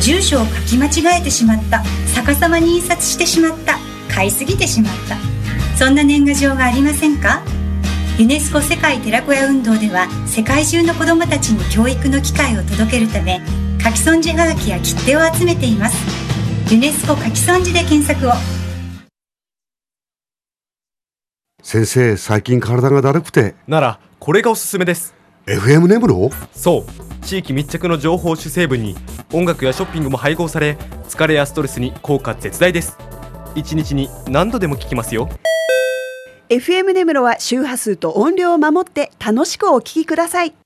住所を書き間違えてしまった、逆さまに印刷してしまった、買いすぎてしまった、そんな年賀状がありませんか？ユネスコ世界寺子屋運動では、世界中の子どもたちに教育の機会を届けるため、書き損じはがきや切手を集めています。ユネスコ書き損じで検索を。 先生、最近体がだるくて。 ならこれがおすすめです。 FM ネムロ？ そう、地域密着の情報主成分に音楽やショッピングも配合され、疲れやストレスに効果絶大です。1日に何度でも聞きますよ。 FM ネムロは周波数と音量を守って楽しくお聞きください。